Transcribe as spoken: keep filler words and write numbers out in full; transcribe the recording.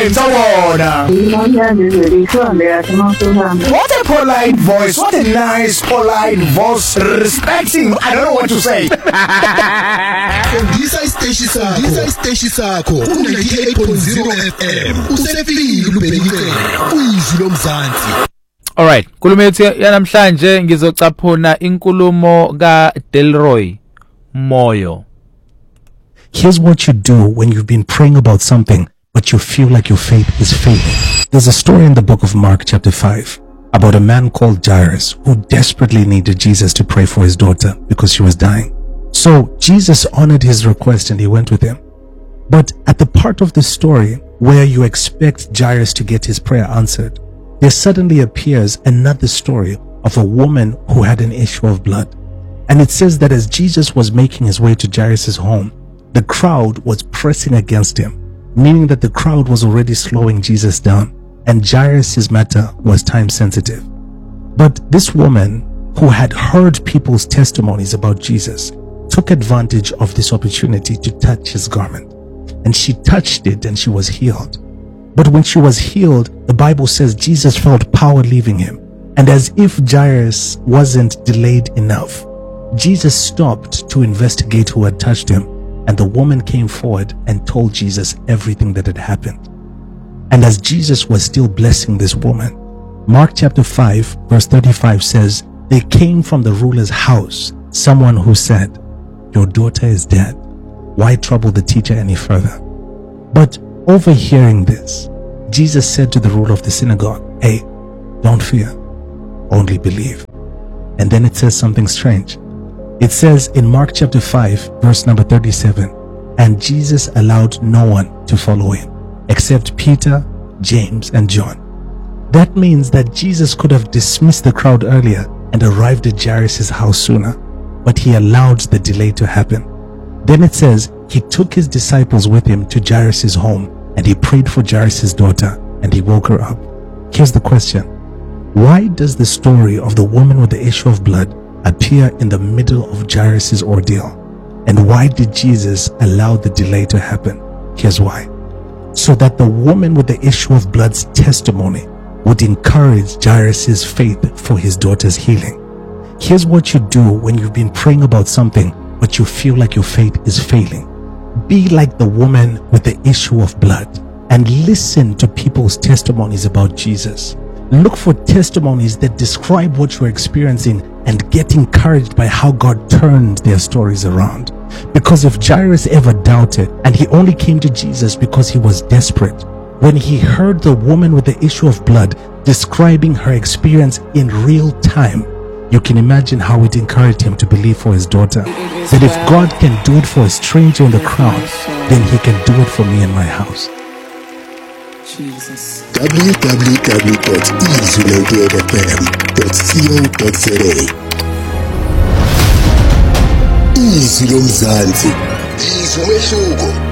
What a polite voice. What a nice polite voice. Respecting. I don't know what to say. This is Station Sako. This is Station Sako. ninety-eight point zero F M. Usefile ubelike. Uyizilo mzansi. Alright, nkulumo yethu yanamhlanje ngizocaphuna inkulumo ka Delroy Moyo. Here's what you do when you've been praying about something but you feel like your faith is failing. There's a story in the book of Mark chapter five about a man called Jairus who desperately needed Jesus to pray for his daughter because she was dying. So Jesus honored his request and he went with him. But at the part of the story where you expect Jairus to get his prayer answered, there suddenly appears another story of a woman who had an issue of blood. And it says that as Jesus was making his way to Jairus' home, the crowd was pressing against him, meaning that the crowd was already slowing Jesus down, and Jairus' matter was time sensitive. But this woman, who had heard people's testimonies about Jesus, took advantage of this opportunity to touch his garment. And she touched it and she was healed. But when she was healed, the Bible says Jesus felt power leaving him. And as if Jairus wasn't delayed enough, Jesus stopped to investigate who had touched him. And the woman came forward and told Jesus everything that had happened. And as Jesus was still blessing this woman, Mark chapter five verse thirty-five says, there came from the ruler's house someone who said, your daughter is dead. Why trouble the teacher any further? But overhearing this, Jesus said to the ruler of the synagogue, hey, don't fear, only believe. And then it says something strange. It says in Mark chapter five, verse number thirty-seven, and Jesus allowed no one to follow him except Peter, James, and John. That means that Jesus could have dismissed the crowd earlier and arrived at Jairus' house sooner, but he allowed the delay to happen. Then it says he took his disciples with him to Jairus' home and he prayed for Jairus' daughter and he woke her up. Here's the question. Why does the story of the woman with the issue of blood appear in the middle of Jairus' ordeal? And why did Jesus allow the delay to happen? Here's why. So that the woman with the issue of blood's testimony would encourage Jairus' faith for his daughter's healing. Here's what you do when you've been praying about something but you feel like your faith is failing. Be like the woman with the issue of blood and listen to people's testimonies about Jesus. Look for testimonies that describe what you're experiencing and get encouraged by how God turned their stories around. Because if Jairus ever doubted and he only came to Jesus because he was desperate, when he heard the woman with the issue of blood describing her experience in real time, you can imagine how it encouraged him to believe for his daughter. That if God can do it for a stranger in the crowd, then he can do it for me in my house. Jesus. w w w dot izwi f m dot co dot za Izwi lomzansi. Izwi umehluko.